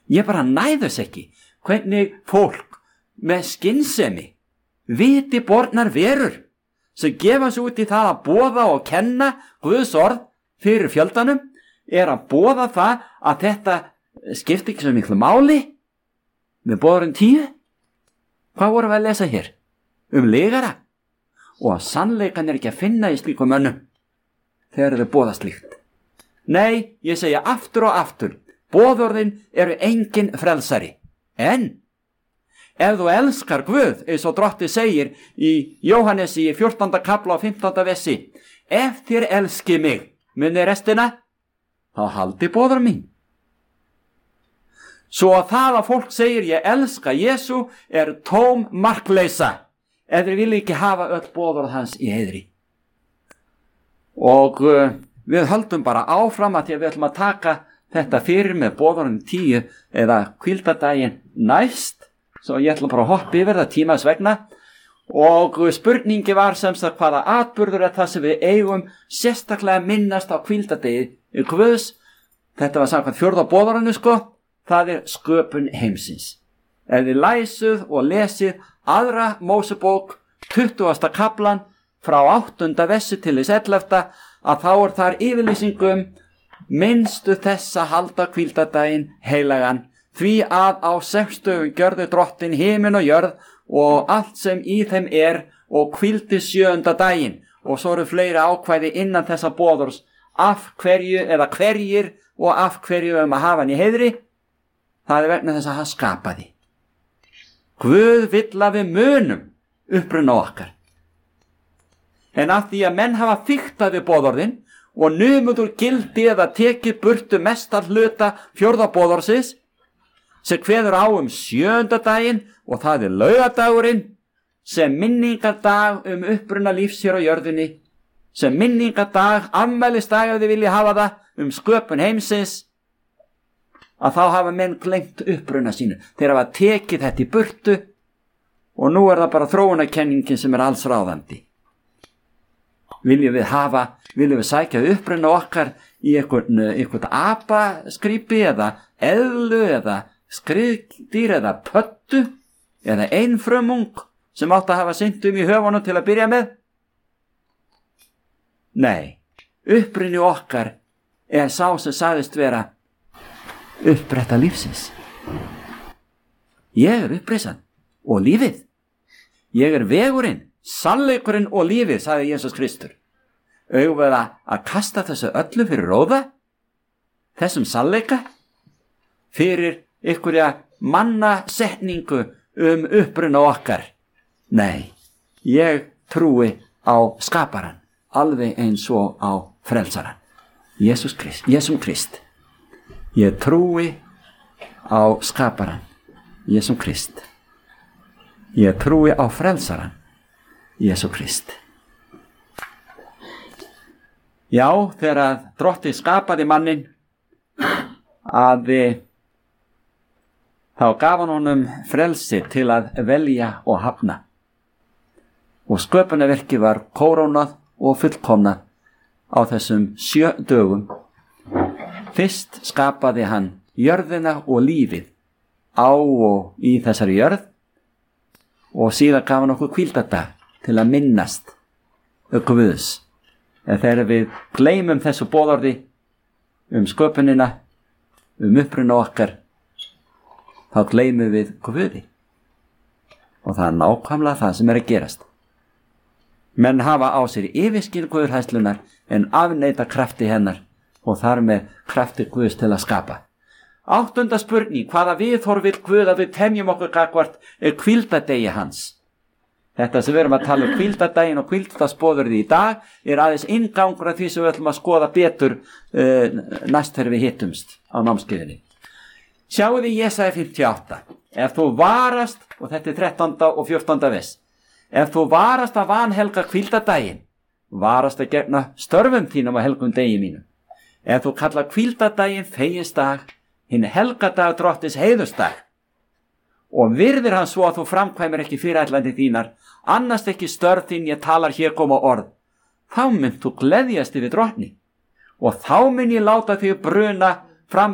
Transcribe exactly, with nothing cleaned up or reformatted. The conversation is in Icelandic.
Ég bara næðus ekki hvernig fólk með skynsemi, viti bornar verur sem gefa sig út í það að boða og kenna Guðs orð fyrir fjöldanum, er að boða það að þetta skipti ekki svo miklu máli með boðurinn tíu. Hvað vorum við að lesa hér? Um lygara. Og að sannleikan er ekki að finna í slíkum mönnum þegar þau boða slíkt. Nei, ég segja aftur og aftur, boðorðin eru engin frelsari. En ef þú elskar Guð, eins og Drottinn segir í Jóhannesi í fjórtánda kafla og fimmtánda versi, ef þér elski mig, muni restina, þá haldi boðorð mín. Svo að það að fólk segir ég elska Jesú er tóm markleysa, ef þeir vilja ekki hafa öll boðorð hans í heiðri. Og uh, við höldum bara áfram að því að við ætlum að taka þetta fyrir með boðorðin tíu eða hvíldardaginn næst, svo ég ætlum bara að hoppa yfir það tímas vegna. Og spurningi var sem sagt hvaða atburður er það sem við eigum sérstaklega minnast á hvíldardegi Guðs. Þetta var samkvæmt fjórða boðorðinu sko, það er sköpun heimsins. Ef þið læsuð og lesið aðra Mósebók tuttugasta kaflan frá áttunda versi til þess ellefta, að þá er þar yfirlýsingum minnstu þess að halda hvíldardaginn heilagan, því að á sex dögum gjörði Drottinn himin og jörð og allt sem í þeim er og hvíldi sjöunda daginn. Og svo eru fleiri ákvæði innan þessa boðors af hverju eða hverjir og af hverju um að hafa hann í heiðri. Það er vegna þess að hann skapaði. Guð vill að við munum uppruna okkar. En af því að menn hafa fiktað við boðorðin og numið úr gildi eða tekið burtu mestar hluta fjórða boðorsins, sem kveður á um sjöunda daginn og það er laugadagurinn, sem minningardag um uppruna lífs hér á jörðinni, sem minningardag, afmælisdag ef þið vilja hafa það, um sköpun heimsins, að þá hafa menn gleymt uppruna sínu. Þeir hafa tekið þetta í burtu og nú er það bara þróunarkenningin sem er alls ráðandi. Viljum við hafa, viljum við sækja uppruna okkar í einhvern, einhvern apaskrýpi eða eðlu eða skriðdýr eða pöttu eða einfrumung sem átt að hafa syndum í höfunum til að byrja með? Nei, uppruni okkar er sá sem sagðist vera upprætta lífsins. Ég er upprisan og lífið. Ég er vegurinn, sannleikurinn og lífið, sagði Jesús Kristur. Eigum við að kasta þessu öllu fyrir róða, þessum sannleika, fyrir einhverja mannasetningu um uppruna okkar? Nei, ég trúi á skaparan, alveg eins og á frelsaran, Jesús Krist, Jesúm Krist. Ég trúi á skaparan, Jesúm Krist. Ég trúi á frelsaran, Jesús Krist. Já, þegar Drottinn skapaði mannin, að þá gaf hann honum frelsi til að velja og hafna. Og sköpunarverkið var kórónað og fullkomnað á þessum sjö dögum. Fyrst skapaði hann jörðina og lífið á og í þessari jörð og síðan gaf hann okkur hvíldardag til að minnast Guðs. En þegar við gleymum þessu boðorði um sköpunina, um uppruna okkar, þá gleymum við Guði. Og það er nákvæmlega það sem er að gerast. Menn hafa á sér yfirskil guðhæslunar en afneita krafti hennar og þar með krafti Guðs til að skapa. Áttunda spurning, hvaða viðhorf vill Guð að við temjum okkur gagnvart er hvíldardegi hans. Þetta sem við erum að tala um hvíldardaginn og hvíldardagsboðorðið í dag er aðeins inngangur að því sem við ætlum að skoða betur uh, næst þegar við hittumst á námskeiðinni. Sjáu þið Jesaja fimmtíu og átta. Ef þú varast, og þetta er þrettánda og fjórtánda vers, ef þú varast að vanhelga hvíldardaginn, varast að gegna störfum þínum á helgum degi mínum. Ef þú kallar hvíldardaginn feginsdag, hinn helgadag Drottins heiðursdag, og virðir hann svo að þú framkvæmir ekki fyrirætlandi þínar, annast ekki störf þín ég talar hér koma orð, þá mynd þú gleðjast yfir Drottni, og þá mun ég láta þig bruna